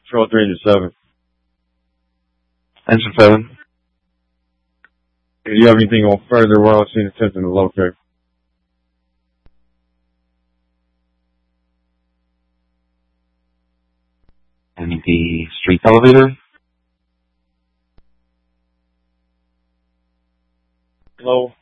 Control 307. Engine 7. Do you have anything on further while seen attempting to locate? And the street elevator. Hello?